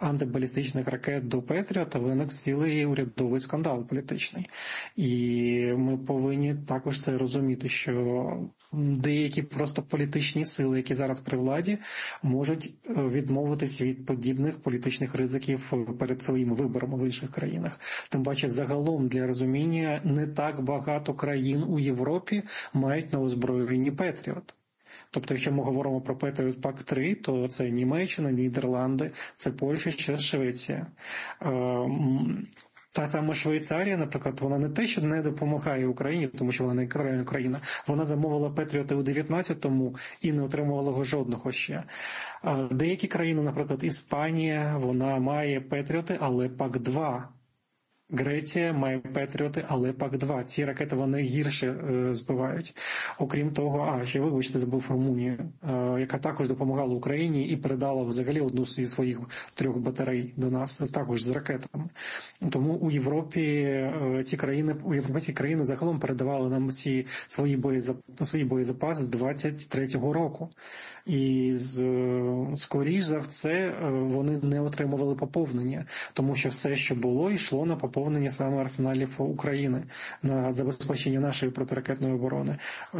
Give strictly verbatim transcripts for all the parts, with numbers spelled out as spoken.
антибалістичних ракет до Петріота виник цілий урядовий скандал політичний. І ми повинні також це розуміти, що деякі просто політичні сили, які зараз при владі, можуть відмовитись від подібних політичних ризиків перед своїми виборами в інших країнах. Тим паче, загалом, для розуміння, не так багато країн у Європі мають на озброєнні Петріот. Тобто, якщо ми говоримо про Петріот Пак три, то це Німеччина, Нідерланди, це Польща, ще Швеція. Та сама Швейцарія, наприклад, вона не те, що не допомагає Україні, тому що вона не країна, вона замовила Петріоти у дев'ятнадцятому і не отримувала жодного ще. Деякі країни, наприклад, Іспанія, вона має Петріоти, але Пак два. Греція має Петріоти, але Пак два. Ці ракети вони гірше е, збивають. Окрім того, а ще вибачте, забув Румунію, е, яка також допомагала Україні і передала взагалі одну зі своїх трьох батарей до нас, також з ракетами. Тому у Європі е, ці країни, у європейські країни загалом передавали нам ці свої боєзапаси, свої боєзапаси з двадцять третього року. І з, скоріш за все вони не отримували поповнення, тому що все, що було, йшло на поповнення саме арсеналів України, на забезпечення нашої протиракетної оборони.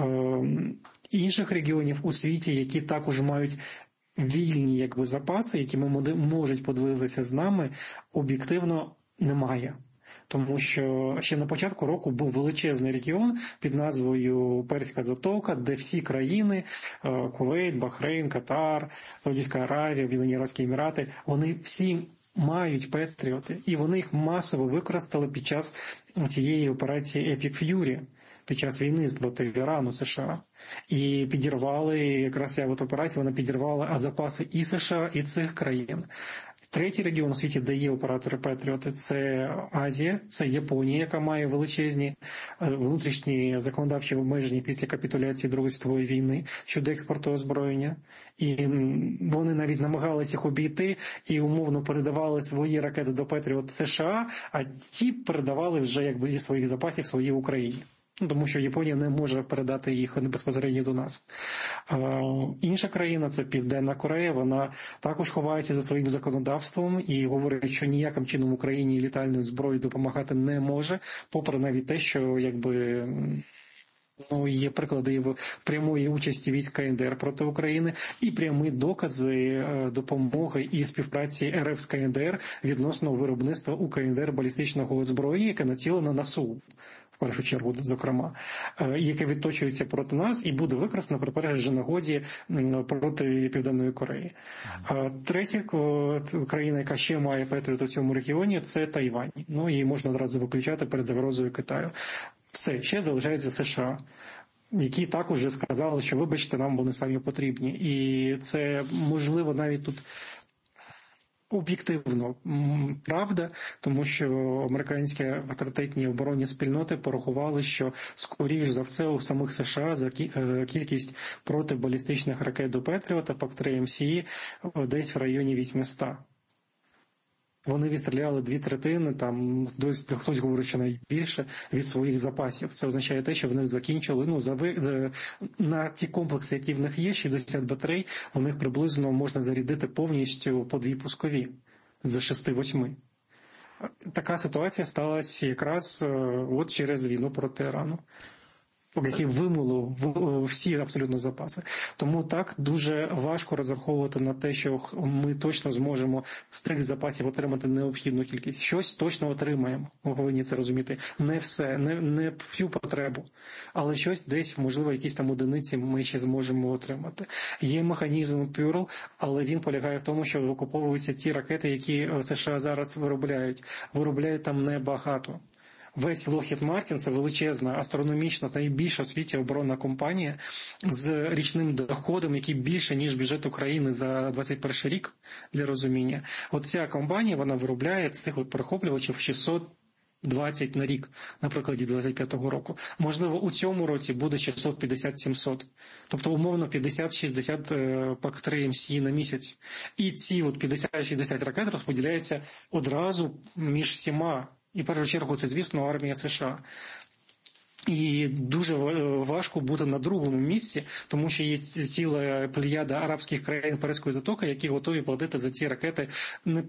Інших регіонів у світі, які також мають вільні якби запаси, якими можуть поділитися з нами, об'єктивно немає. Тому що ще на початку року був величезний регіон під назвою Перська затока, де всі країни – Кувейт, Бахрейн, Катар, Саудівська Аравія, Об'єднані Арабські Емірати – вони всі мають Петріоти, і вони їх масово використали під час цієї операції Epic Fury, під час війни проти Ірану, США. І підірвали, якраз ця от операція, вона підірвала запаси і США, і цих країн. Третій регіон у світі, де є оператори Петріоти, це Азія, це Японія, яка має величезні внутрішні законодавчі обмеження після капітуляції Другої світової війни щодо експорту озброєння. І вони навіть намагалися їх обійти і умовно передавали свої ракети до Петріот США, а ті передавали вже якби зі своїх запасів своїй Україні. Тому що Японія не може передати їх безпосередньо до нас. А, інша країна, це Південна Корея, вона також ховається за своїм законодавством і говорить, що ніяким чином Україні літальною зброєю допомагати не може, попри навіть те, що якби... Ну, є приклади прямої участі військ ка ен де ер проти України і прямі докази допомоги і співпраці ер еф з ка ен де ер відносно виробництва у ка ен де ер балістичного озброєння, яке націлено на Сеул, в першу чергу, зокрема, яке відточується проти нас і буде використано при першій нагоді проти Південної Кореї. Третя країна, яка ще має Петріот у цьому регіоні, це Тайвань. Ну, її можна одразу виключати перед загрозою Китаю. Все, ще залишається США, які також вже сказали, що, вибачте, нам вони самі потрібні. І це, можливо, навіть тут об'єктивно правда, тому що американські авторитетні оборонні спільноти порахували, що, скоріш за все, у самих США за кількість протибалістичних ракет до Петріота, Пак три ем сі, десь в районі вісімсот. Вони відстріляли дві третини, там хтось говорить, що навіть більше, від своїх запасів. Це означає те, що вони закінчили, ну, за, на ті комплекси, які в них є, шістдесят батарей, у них приблизно можна зарядити повністю по дві пускові з шести-восьми. Така ситуація сталася якраз от через війну проти Ірану, які вимили всі абсолютно запаси. Тому так дуже важко розраховувати на те, що ми точно зможемо з тих запасів отримати необхідну кількість. Щось точно отримаємо, ми повинні це розуміти. Не все, не, не всю потребу, але щось десь, можливо, якісь там одиниці ми ще зможемо отримати. Є механізм Пюрл, але він полягає в тому, що викуповуються ті ракети, які США зараз виробляють. Виробляють там небагато. Весь Lockheed Martin – це величезна, астрономічна, найбільша в світі оборонна компанія з річним доходом, який більше, ніж бюджет України за двадцять перший рік, для розуміння. От ця компанія, вона виробляє цих от перехоплювачів шістсот двадцять на рік, на прикладі двадцять п'ятого року. Можливо, у цьому році буде шістсот п'ятдесят - сімсот. Тобто, умовно, п'ятдесят-шістдесят Пак три ем сі на місяць. І ці от п'ятдесят-шістдесят ракет розподіляються одразу між всіма. І в першу чергу це, звісно, армія США. І дуже важко бути на другому місці, тому що є ціла плеяда арабських країн Перської затоки, які готові платити за ці ракети не